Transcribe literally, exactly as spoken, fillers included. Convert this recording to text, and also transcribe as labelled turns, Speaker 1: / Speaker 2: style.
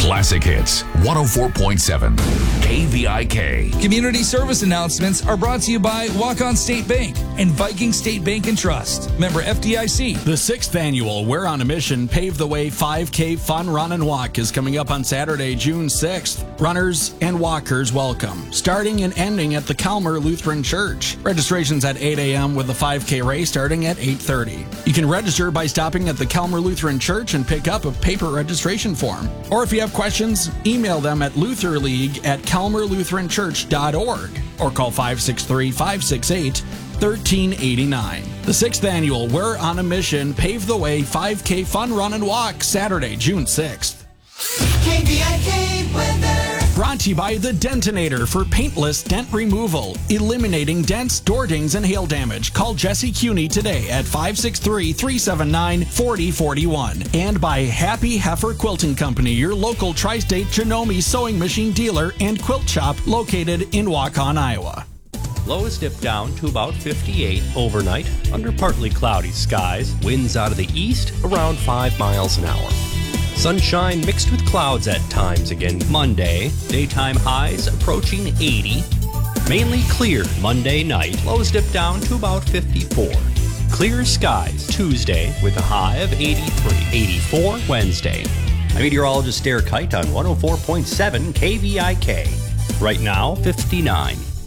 Speaker 1: Classic Hits, one oh four point seven K V I K.
Speaker 2: Community service announcements are brought to you by Walk-On State Bank and Viking State Bank and Trust. Member F D I C.
Speaker 3: The sixth annual We're on a Mission Pave the Way five K Fun Run and Walk is coming up on Saturday, June sixth. Runners and walkers welcome, starting and ending at the Calmer Lutheran Church. Registration's at eight a.m. with the five K race starting at eight thirty. You can register by stopping at the Calmer Lutheran Church and pick up a paper registration form. Or if you have questions, email them at lutherleague at calmer lutheran church dot org or call five six three, five six eight, one three eight nine. The sixth annual We're on a Mission Pave the Way five K Fun Run and Walk, Saturday, June sixth.
Speaker 4: K V I K weather.
Speaker 3: Brought to you by The Dentinator for paintless dent removal, eliminating dents, door dings, and hail damage. Call Jesse Cuney today at five six three, three seven nine, four oh four one. And by Happy Heifer Quilting Company, your local tri-state Janome sewing machine dealer and quilt shop located in Waukon, Iowa.
Speaker 5: Lows dip down to about fifty-eight overnight under partly cloudy skies. Winds out of the east around five miles an hour. Sunshine mixed with clouds at times again Monday. Daytime highs approaching eighty. Mainly clear Monday night. Lows dip down to about fifty-four. Clear skies Tuesday with a high of eighty-three. eighty-four Wednesday. I'm meteorologist Derek Kite on one oh four point seven K V I K. Right now, fifty-nine.